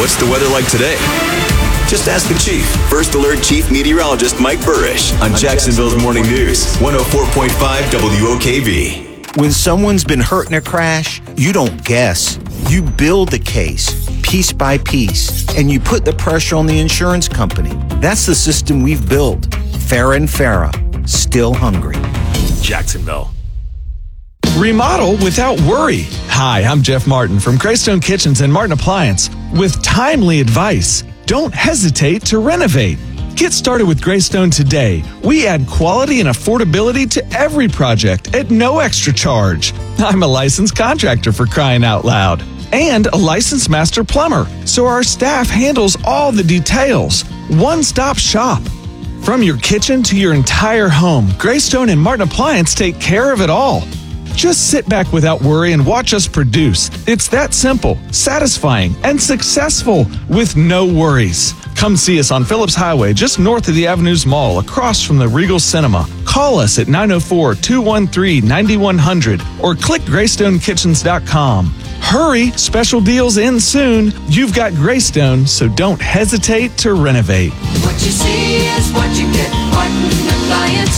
What's the weather like today? Just ask the Chief. First Alert Chief Meteorologist Mike Burrish on Jacksonville's Morning News, 104.5 WOKV. When someone's been hurt in a crash, you don't guess. You build the case, piece by piece, and you put the pressure on the insurance company. That's the system we've built. Farah and Farah, still hungry. Jacksonville. Remodel without worry. Hi, I'm Jeff Martin from Greystone Kitchens and Martin Appliance. With timely advice, don't hesitate to renovate. Get started with Greystone today. We add quality and affordability to every project at no extra charge. I'm a licensed contractor, for crying out loud, and a licensed master plumber, so our staff handles all the details. One-stop shop. From your kitchen to your entire home, Greystone and Martin Appliance take care of it all. Just sit back without worry and watch us produce. It's that simple, satisfying, and successful with no worries. Come see us on Phillips Highway, just north of the Avenues Mall, across from the Regal Cinema. Call us at 904-213-9100 or click GreystoneKitchens.com. Hurry, special deals in soon. You've got Greystone, so don't hesitate to renovate. What you see is what you get. Martin Appliance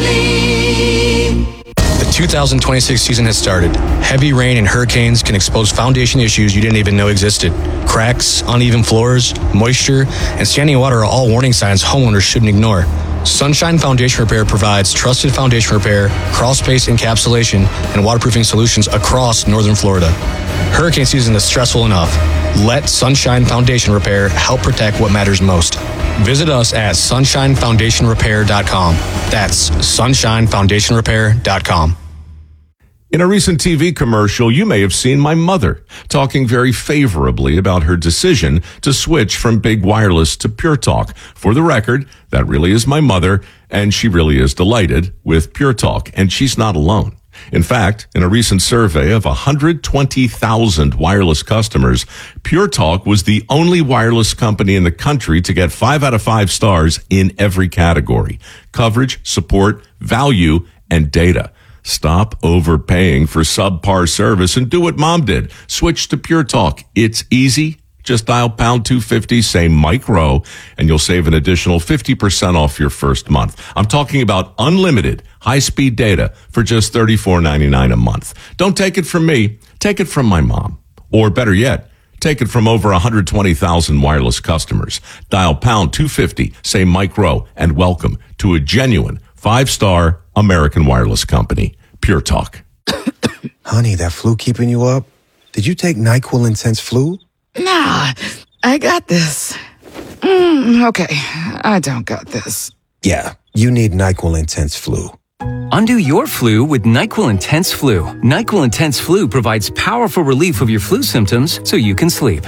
Family. The 2026 season has started. Heavy rain and hurricanes can expose foundation issues you didn't even know existed. Cracks, uneven floors, moisture, and standing water are all warning signs homeowners shouldn't ignore. Sunshine Foundation Repair provides trusted foundation repair, crawl space encapsulation, and waterproofing solutions across northern Florida. Hurricane season is stressful enough. Let Sunshine Foundation Repair help protect what matters most. Visit us at sunshinefoundationrepair.com. That's sunshinefoundationrepair.com. In a recent TV commercial, you may have seen my mother talking very favorably about her decision to switch from Big Wireless to Pure Talk. For the record, that really is my mother, and she really is delighted with Pure Talk, and she's not alone. In fact, in a recent survey of 120,000 wireless customers, Pure Talk was the only wireless company in the country to get 5 out of 5 stars in every category: coverage, support, value, and data. Stop overpaying for subpar service and do what Mom did. Switch to Pure Talk. It's easy. Just dial pound 250, say Mike Rowe, and you'll save an additional 50% off your first month. I'm talking about unlimited high-speed data for just $34.99 a month. Don't take it from me. Take it from my mom. Or better yet, take it from over 120,000 wireless customers. Dial pound 250, say Mike Rowe, and welcome to a genuine 5-star American wireless company, Pure Talk. Honey, that flu keeping you up? Did you take NyQuil Intense Flu? Nah, I got this. Okay, I don't got this. Yeah, you need NyQuil Intense Flu. Undo your flu with NyQuil Intense Flu. NyQuil Intense Flu provides powerful relief of your flu symptoms so you can sleep.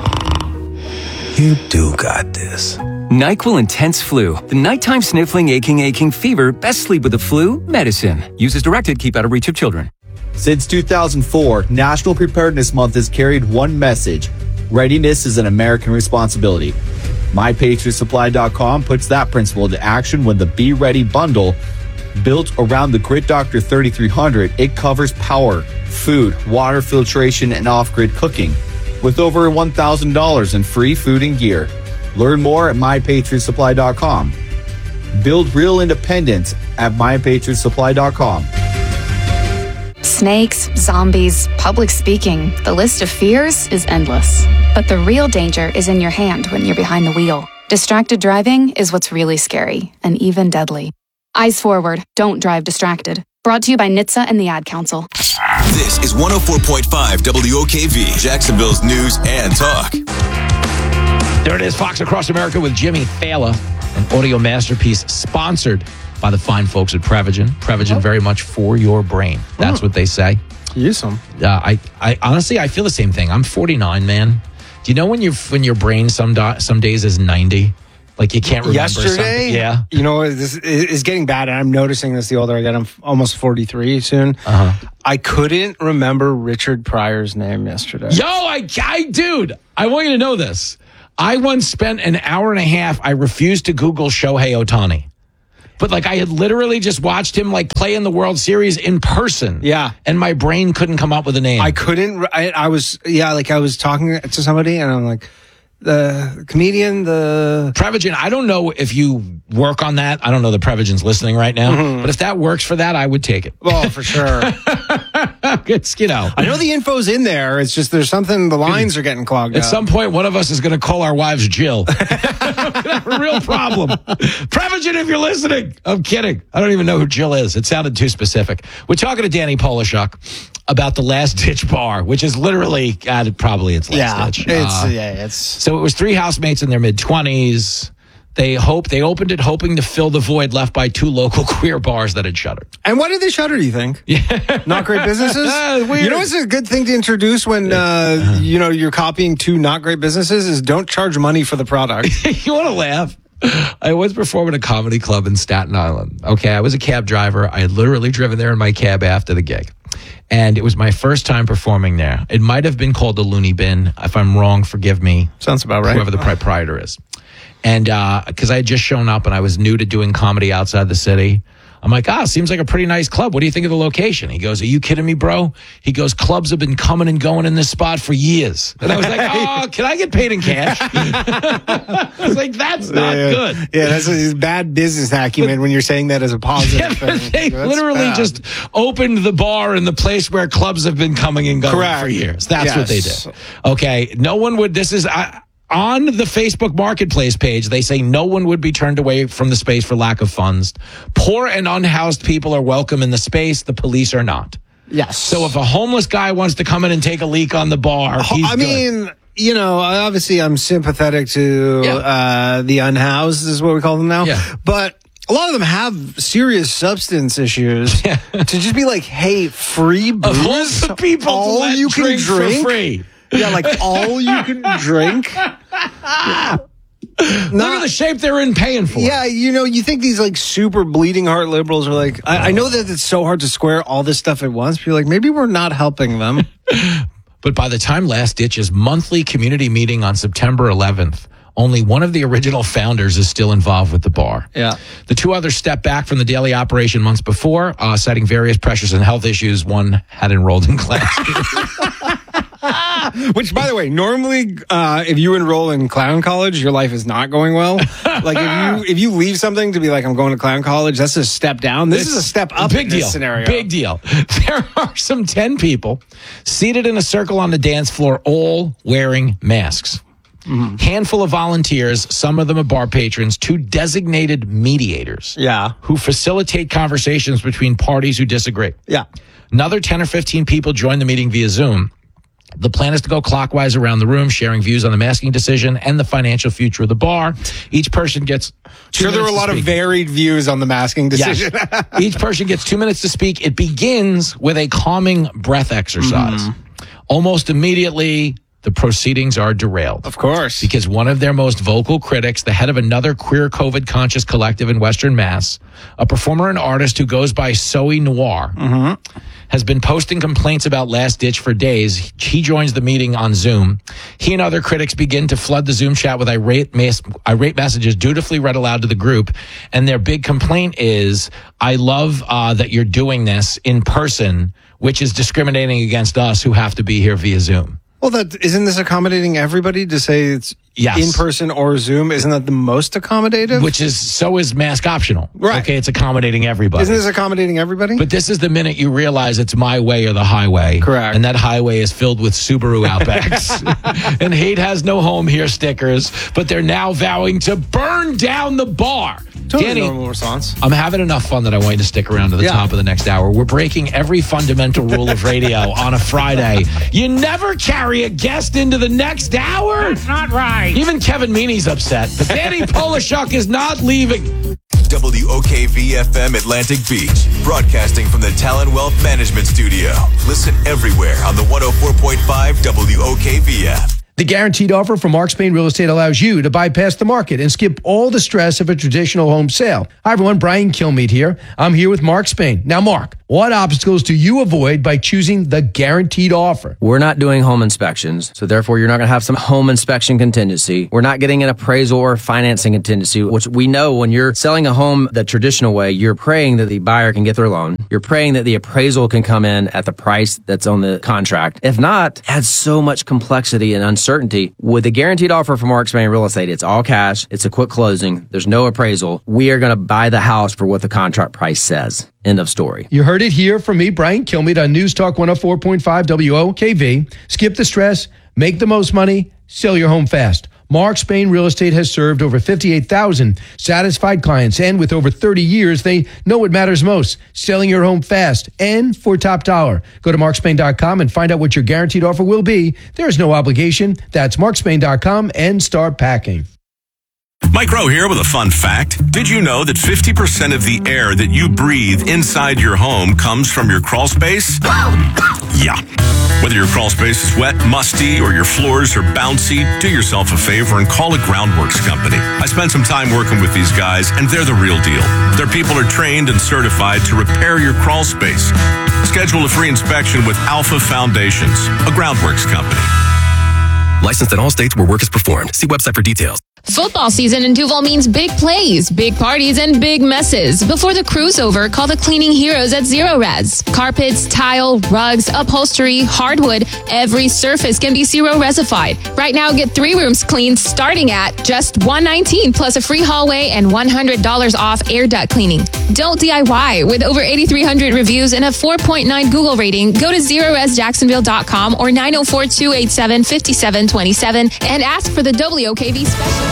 You do got this. NyQuil Intense Flu. The nighttime sniffling, aching fever. Best sleep with the flu medicine. Use as directed. Keep out of reach of children. Since 2004, National Preparedness Month has carried one message: readiness is an American responsibility. MyPatriotSupply.com puts that principle into action when the Be Ready bundle, built around the Grid Doctor 3300, it covers power, food, water filtration, and off-grid cooking, with over $1,000 in free food and gear. Learn more at MyPatriotSupply.com. Build real independence at MyPatriotSupply.com. Snakes, zombies, public speaking. The list of fears is endless. But the real danger is in your hand when you're behind the wheel. Distracted driving is what's really scary and even deadly. Eyes forward. Don't drive distracted. Brought to you by NHTSA and the Ad Council. This is 104.5 WOKV, Jacksonville's news and talk. There it is, Fox Across America with Jimmy Fallon, an audio masterpiece sponsored by the fine folks at Prevagen. Prevagen, very much for your brain. That's what they say. Use them. I honestly, I feel the same thing. I'm 49, man. Do you know when your brain some days is 90? Like you can't remember Yesterday, something? Yeah. You know, this is getting bad, and I'm noticing this the older I get. I'm almost 43 soon. I couldn't remember Richard Pryor's name yesterday. Yo, dude, I want you to know this. I once spent an hour and a half. I refused to Google Shohei Ohtani. But like I had literally just watched him like play in the World Series in person. Yeah. And my brain couldn't come up with a name. I couldn't. I was talking to somebody and I'm like, The comedian, the Prevagen. I don't know if you work on that. I don't know the Prevagen's listening right now, but if that works for that, I would take it. Well, for sure. It's, I know the info's in there. It's just there's something, the lines are getting clogged At up. some point, one of us is going to call our wives Jill. We're gonna have a real problem. Prevagen, if you're listening. I'm kidding. I don't even know who Jill is. It sounded too specific. We're talking to Danny Polishuk about the Last Ditch Bar, which is literally probably its last ditch. So it was three housemates in their mid-20s. They opened it hoping to fill the void left by two local queer bars that had shuttered. And why did they shutter, do you think? Yeah. Not great businesses? Weird. You know what's a good thing to introduce when you're copying two not great businesses is don't charge money for the product. You want to laugh? I once performed at a comedy club in Staten Island. Okay, I was a cab driver. I had literally driven there in my cab after the gig. And it was my first time performing there. It might have been called the Looney Bin. If I'm wrong, forgive me. Sounds about right. Whoever the proprietor is. And because I had just shown up and I was new to doing comedy outside the city, I'm like, seems like a pretty nice club. What do you think of the location? He goes, are you kidding me, bro? He goes, clubs have been coming and going in this spot for years. And I was like, can I get paid in cash? I was like, that's not good. Yeah, that's a bad business acumen when you're saying that as a positive thing. They literally just opened the bar in the place where clubs have been coming and going for years. That's what they did. Okay, no one would, on the Facebook Marketplace page, they say no one would be turned away from the space for lack of funds. Poor and unhoused people are welcome in the space. The police are not. Yes. So if a homeless guy wants to come in and take a leak on the bar, he's good. Obviously I'm sympathetic to the unhoused, is what we call them now. Yeah. But a lot of them have serious substance issues. To just be like, hey, free booze? Of all the people all to let you can drink drink for free. Yeah, like all you can drink. Look at the shape they're in paying for. Yeah, you think these like super bleeding heart liberals are like, I know that it's so hard to square all this stuff at once, but you're like, maybe we're not helping them. But by the time Last Ditch's monthly community meeting on September 11th, only one of the original founders is still involved with the bar. Yeah. The two others stepped back from the daily operation months before, citing various pressures and health issues. One had enrolled in class. Which, by the way, normally, if you enroll in clown college, your life is not going well. Like if you leave something to be like, I'm going to clown college, that's a step down. This is a step up. Big in deal. This scenario. Big deal. There are some 10 people seated in a circle on the dance floor, all wearing masks. Handful of volunteers, some of them are bar patrons, two designated mediators who facilitate conversations between parties who disagree. Yeah. Another 10 or 15 people join the meeting via Zoom. The plan is to go clockwise around the room, sharing views on the masking decision and the financial future of the bar. Each person gets 2 Sure, there were a minutes lot to of speak. varied views on the masking decision. Yes. Each person gets 2 minutes to speak. It begins with a calming breath exercise. Almost immediately, the proceedings are derailed. Of course. Because one of their most vocal critics, the head of another queer COVID-conscious collective in Western Mass, a performer and artist who goes by Zoe Noir, has been posting complaints about Last Ditch for days. He joins the meeting on Zoom. He and other critics begin to flood the Zoom chat with irate messages dutifully read aloud to the group. And their big complaint is, I love that you're doing this in person, which is discriminating against us who have to be here via Zoom. Well, isn't this accommodating everybody to say it's in person or Zoom? Isn't that the most accommodative? Which is, so is mask optional. Right. Okay, it's accommodating everybody. Isn't this accommodating everybody? But this is the minute you realize it's my way or the highway. Correct. And that highway is filled with Subaru Outbacks. And Hate Has No Home Here stickers. But they're now vowing to burn down the bar. Totally Danny, normal response. I'm having enough fun that I want you to stick around to the top of the next hour. We're breaking every fundamental rule of radio on a Friday. You never carry a guest into the next hour. That's not right. Even Kevin Meaney's upset. But Danny Polishuk is not leaving. WOKV-FM Atlantic Beach, broadcasting from the Talon Wealth Management Studio. Listen everywhere on the 104.5 WOKV app. The guaranteed offer from Mark Spain Real Estate allows you to bypass the market and skip all the stress of a traditional home sale. Hi, everyone. Brian Kilmeade here. I'm here with Mark Spain. Now, Mark, What obstacles do you avoid by choosing the Guaranteed Offer? We're not doing home inspections, so therefore you're not going to have some home inspection contingency. We're not getting an appraisal or financing contingency, which we know when you're selling a home the traditional way, you're praying that the buyer can get their loan. You're praying that the appraisal can come in at the price that's on the contract. If not, it adds so much complexity and uncertainty. With the Guaranteed Offer from Mark Spain Real Estate, it's all cash. It's a quick closing. There's no appraisal. We are going to buy the house for what the contract price says. End of story. You heard it here from me, Brian Kilmeade, on News Talk 104.5 WOKV. Skip the stress, make the most money, sell your home fast. Mark Spain Real Estate has served over 58,000 satisfied clients, and with over 30 years, they know what matters most, selling your home fast and for top dollar. Go to markspain.com and find out what your guaranteed offer will be. There is no obligation. That's markspain.com and start packing. Mike Rowe here with a fun fact. Did you know that 50% of the air that you breathe inside your home comes from your crawl space? Yeah. Whether your crawl space is wet, musty, or your floors are bouncy, do yourself a favor and call a Groundworks company. I spent some time working with these guys, and they're the real deal. Their people are trained and certified to repair your crawl space. Schedule a free inspection with Alpha Foundations, a Groundworks company. Licensed in all states where work is performed. See website for details. Football season in Duval means big plays, big parties, and big messes. Before the crew's over, call the cleaning heroes at Zero Res. Carpets, tile, rugs, upholstery, hardwood, every surface can be Zero Resified. Right now, get 3 rooms cleaned starting at just $119 plus a free hallway and $100 off air duct cleaning. Don't DIY. With over 8,300 reviews and a 4.9 Google rating, go to ZeroResJacksonville.com or 904-287-5727 and ask for the WOKV special.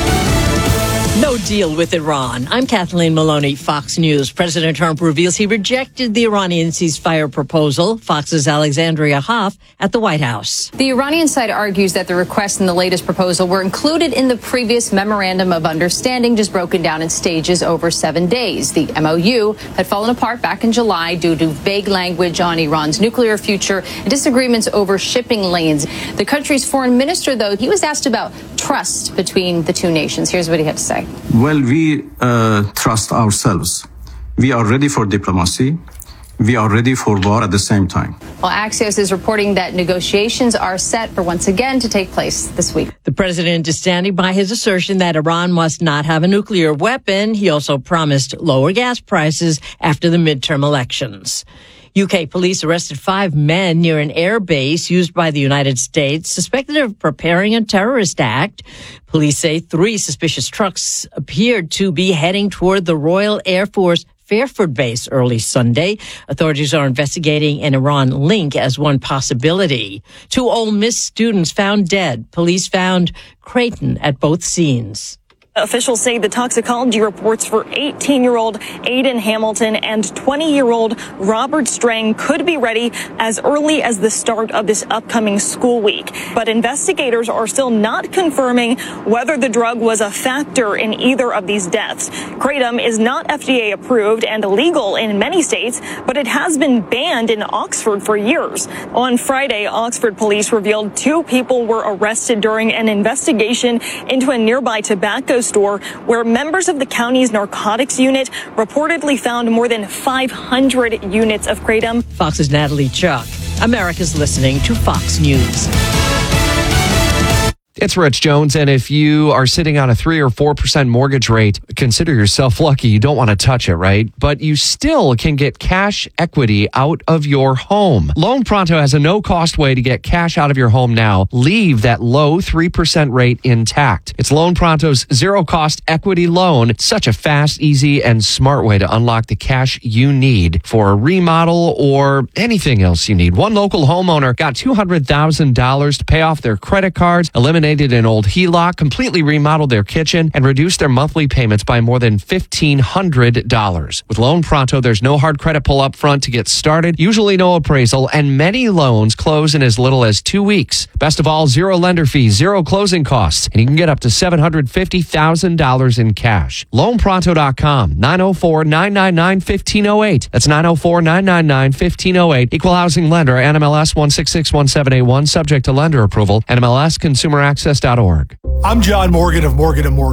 No deal with Iran. I'm Kathleen Maloney, Fox News. President Trump reveals he rejected the Iranian ceasefire proposal. Fox's Alexandria Hoff at the White House. The Iranian side argues that the requests in the latest proposal were included in the previous memorandum of understanding, just broken down in stages over 7 days. The MOU had fallen apart back in July due to vague language on Iran's nuclear future and disagreements over shipping lanes. The country's foreign minister, though, he was asked about trust between the two nations. Here's what he had to say. Well, we trust ourselves. We are ready for diplomacy. We are ready for war at the same time. Well, Axios is reporting that negotiations are set for once again to take place this week. The president is standing by his assertion that Iran must not have a nuclear weapon. He also promised lower gas prices after the midterm elections. UK police arrested 5 men near an air base used by the United States, suspected of preparing a terrorist act. Police say 3 suspicious trucks appeared to be heading toward the Royal Air Force Fairford base early Sunday. Authorities are investigating an Iran link as one possibility. 2 Ole Miss students found dead. Police found Creighton at both scenes. Officials say the toxicology reports for 18-year-old Aiden Hamilton and 20-year-old Robert Strang could be ready as early as the start of this upcoming school week. But investigators are still not confirming whether the drug was a factor in either of these deaths. Kratom is not FDA approved and illegal in many states, but it has been banned in Oxford for years. On Friday, Oxford police revealed 2 people were arrested during an investigation into a nearby tobacco store where members of the county's narcotics unit reportedly found more than 500 units of kratom. Fox's Natalie Chuck. America's listening to Fox News. It's Rich Jones, and if you are sitting on a 3 or 4% mortgage rate, consider yourself lucky. You don't want to touch it, right? But you still can get cash equity out of your home. Loan Pronto has a no-cost way to get cash out of your home now. Leave that low 3% rate intact. It's Loan Pronto's zero-cost equity loan. It's such a fast, easy, and smart way to unlock the cash you need for a remodel or anything else you need. One local homeowner got $200,000 to pay off their credit cards, eliminated an old HELOC, completely remodeled their kitchen, and reduced their monthly payments by more than $1,500. With Loan Pronto, there's no hard credit pull up front to get started, usually no appraisal, and many loans close in as little as 2 weeks. Best of all, 0 lender fees, 0 closing costs, and you can get up to $750,000 in cash. LoanPronto.com, 904-999-1508. That's 904-999-1508. Equal housing lender, NMLS 1661781, subject to lender approval, NMLS Consumer Access.org. I'm John Morgan of Morgan & Morgan.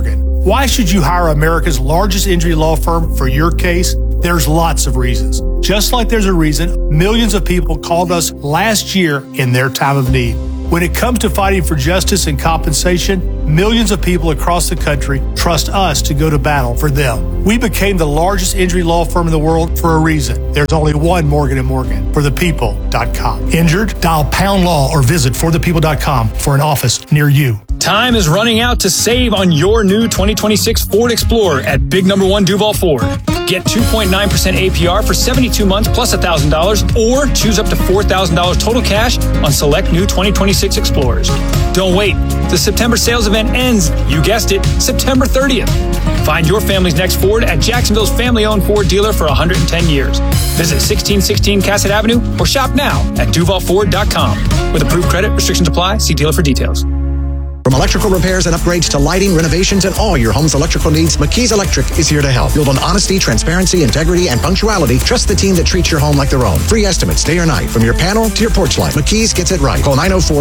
Why should you hire America's largest injury law firm for your case? There's lots of reasons. Just like there's a reason millions of people called us last year in their time of need. When it comes to fighting for justice and compensation, millions of people across the country trust us to go to battle for them. We became the largest injury law firm in the world for a reason. There's only one Morgan & Morgan, forthepeople.com. Injured? Dial pound law or visit forthepeople.com for an office near you. Time is running out to save on your new 2026 Ford Explorer at Big Number 1 Duval Ford. Get 2.9% APR for 72 months plus $1,000, or choose up to $4,000 total cash on select new 2026 Explorers. Don't wait. The September sales event ends, you guessed it, September 30th. Find your family's next Ford at Jacksonville's family-owned Ford dealer for 110 years. Visit 1616 Cassett Avenue or shop now at DuvalFord.com. With approved credit, restrictions apply. See dealer for details. From electrical repairs and upgrades to lighting, renovations, and all your home's electrical needs, McKee's Electric is here to help. Build on honesty, transparency, integrity, and punctuality. Trust the team that treats your home like their own. Free estimates day or night, from your panel to your porch light. McKee's gets it right. Call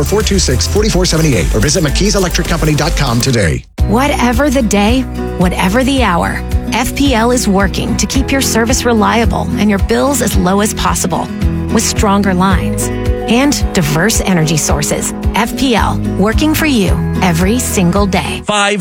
904-426-4478 or visit McKeesElectricCompany.com today. Whatever the day, whatever the hour, FPL is working to keep your service reliable and your bills as low as possible. With stronger lines and diverse energy sources, FPL, working for you every single day.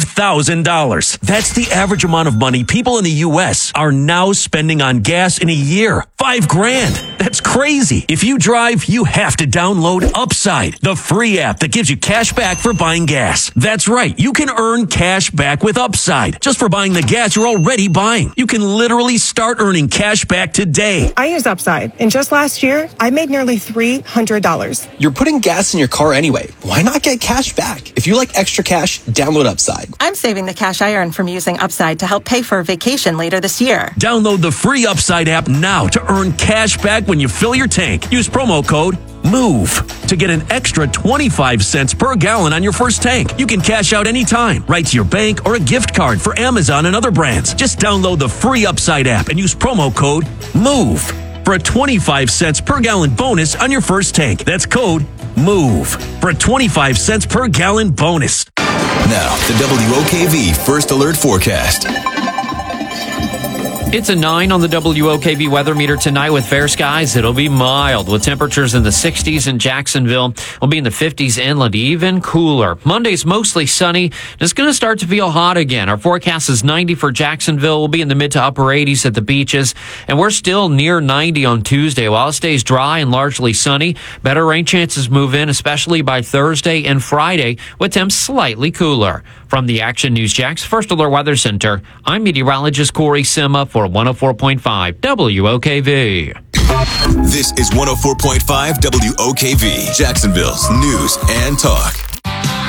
$5,000. That's the average amount of money people in the U.S. are now spending on gas in a year. $5,000. That's crazy. If you drive, you have to download Upside, the free app that gives you cash back for buying gas. That's right. You can earn cash back with Upside just for buying the gas you're already buying. You can literally start earning cash back today. I use Upside, and just last year, I made nearly $300. You're putting gas in your car anyway. Why not get cash back? If you like extra cash, download Upside. I'm saving the cash I earn from using Upside to help pay for a vacation later this year. Download the free Upside app now to earn cash back when you fill your tank. Use promo code MOVE to get an extra 25 cents per gallon on your first tank. You can cash out anytime, right to your bank or a gift card for Amazon and other brands. Just download the free Upside app and use promo code MOVE for a 25 cents per gallon bonus on your first tank. That's code MOVE for a 25 cents per gallon bonus. Now, the WOKV First Alert Forecast. It's a 9 on the WOKV weather meter tonight with fair skies. It'll be mild with temperatures in the 60s in Jacksonville. We'll be in the 50s inland, even cooler. Monday's mostly sunny. It's going to start to feel hot again. Our forecast is 90 for Jacksonville. We'll be in the mid to upper 80s at the beaches. And we're still near 90 on Tuesday. While it stays dry and largely sunny, better rain chances move in, especially by Thursday and Friday, with temps slightly cooler. From the Action News Jax First Alert Weather Center, I'm meteorologist Corey Sima for 104.5 WOKV. This is 104.5 WOKV, Jacksonville's news and talk.